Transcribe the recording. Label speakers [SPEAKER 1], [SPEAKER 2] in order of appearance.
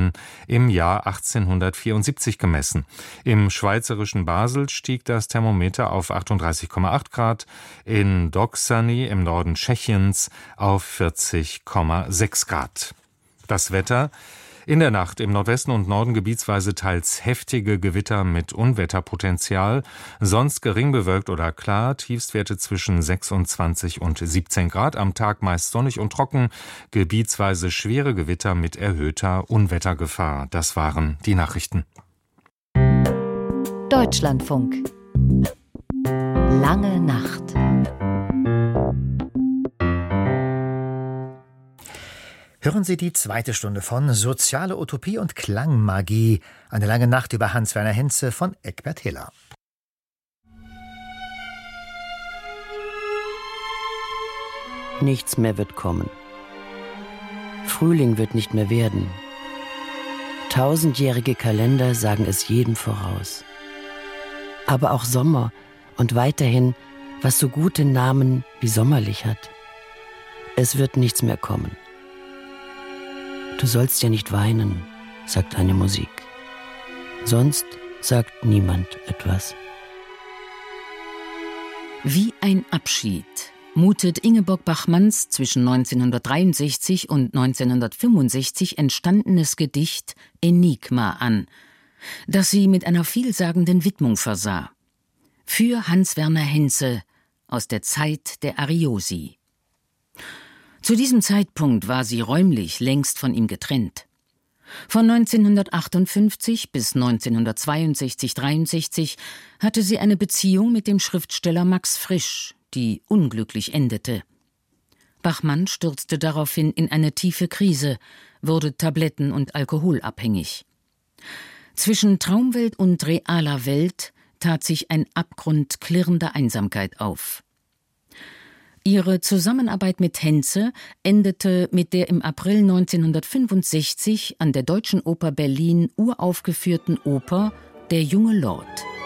[SPEAKER 1] wurden im Jahr 1874 gemessen. Im schweizerischen Basel stieg das Thermometer auf 38,8 Grad, in Doksany im Norden Tschechiens auf 40,6 Grad. Das Wetter: In der Nacht im Nordwesten und Norden gebietsweise teils heftige Gewitter mit Unwetterpotenzial, sonst gering bewölkt oder klar, Tiefstwerte zwischen 26 und 17 Grad, am Tag meist sonnig und trocken, gebietsweise schwere Gewitter mit erhöhter Unwettergefahr. Das waren die Nachrichten.
[SPEAKER 2] Deutschlandfunk. Lange Nacht.
[SPEAKER 3] Hören Sie die zweite Stunde von Soziale Utopie und Klangmagie. Eine lange Nacht über Hans-Werner Henze von Eckbert Hiller.
[SPEAKER 4] Nichts mehr wird kommen. Frühling wird nicht mehr werden. Tausendjährige Kalender sagen es jedem voraus. Aber auch Sommer und weiterhin, was so gute Namen wie sommerlich hat. Es wird nichts mehr kommen. Du sollst ja nicht weinen, sagt eine Musik. Sonst sagt niemand etwas.
[SPEAKER 5] Wie ein Abschied mutet Ingeborg Bachmanns zwischen 1963 und 1965 entstandenes Gedicht Enigma an, das sie mit einer vielsagenden Widmung versah. Für Hans-Werner Henze aus der Zeit der Ariosi. Zu diesem Zeitpunkt war sie räumlich längst von ihm getrennt. Von 1958 bis 1962/63 hatte sie eine Beziehung mit dem Schriftsteller Max Frisch, die unglücklich endete. Bachmann stürzte daraufhin in eine tiefe Krise, wurde tabletten- und alkoholabhängig. Zwischen Traumwelt und realer Welt tat sich ein Abgrund klirrender Einsamkeit auf. Ihre Zusammenarbeit mit Henze endete mit der im April 1965 an der Deutschen Oper Berlin uraufgeführten Oper Der junge Lord.